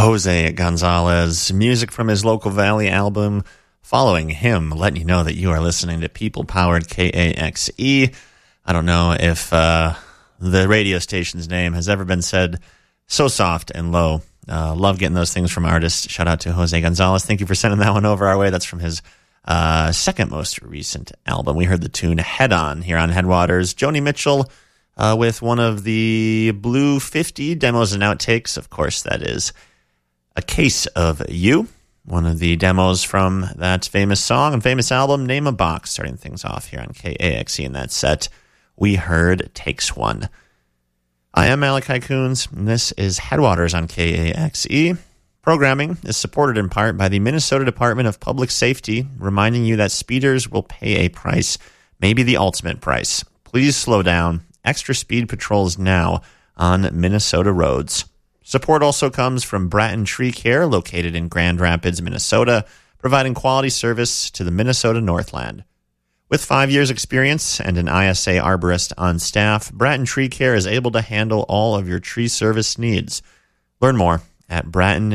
Jose Gonzalez, music from his Local Valley album. Following him, letting you know that you are listening to people-powered KAXE. I don't know if the radio station's name has ever been said so soft and low. Love getting those things from artists. Shout out to Jose Gonzalez. Thank you for sending that one over our way. That's from his second most recent album. We heard the tune Head On here on Headwaters. Joni Mitchell with one of the Blue 50 demos and outtakes. Of course, that is A Case of You, one of the demos from that famous song and famous album, Name a Box. Starting things off here on KAXE in that set, we heard Takes One. I am Malachi Coons, and this is Headwaters on KAXE. Programming is supported in part by the Minnesota Department of Public Safety, reminding you that speeders will pay a price, maybe the ultimate price. Please slow down. Extra speed patrols now on Minnesota roads. Support also comes from Bratton Tree Care, located in Grand Rapids, Minnesota, providing quality service to the Minnesota Northland. With 5 years' experience and an ISA arborist on staff, Bratton Tree Care is able to handle all of your tree service needs. Learn more at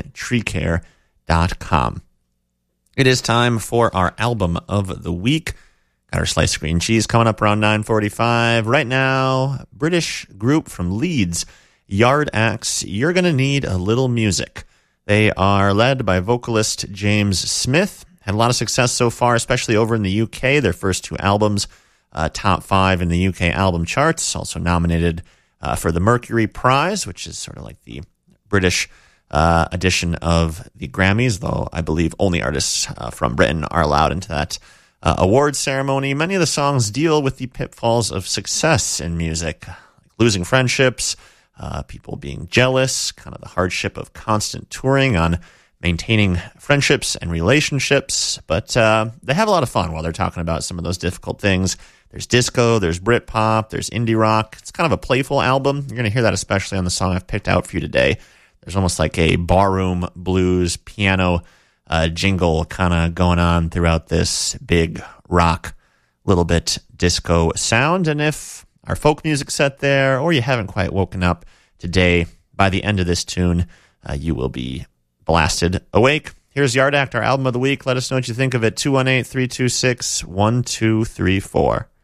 brattentreecare.com. It is time for our album of the week. Got our sliced green cheese coming up around 9:45. Right now, British group from Leeds, Yard Axe, You're Gonna Need a Little Music. They are led by vocalist James Smith. Had a lot of success so far, especially over in the UK. Their first two albums, top 5 in the UK album charts. Also nominated for the Mercury Prize, which is sort of like the British edition of the Grammys, though I believe only artists from Britain are allowed into that award ceremony. Many of the songs deal with the pitfalls of success in music, like losing friendships, people being jealous, kind of the hardship of constant touring on maintaining friendships and relationships. But they have a lot of fun while they're talking about some of those difficult things. There's disco, there's Britpop, there's indie rock. It's kind of a playful album. You're going to hear that especially on the song I've picked out for you today. There's almost like a barroom blues piano jingle kind of going on throughout this big rock, little bit disco sound. And if our folk music set there, or you haven't quite woken up today, by the end of this tune, you will be blasted awake. Here's Yard Act, our album of the week. Let us know what you think of it. 218-326-1234.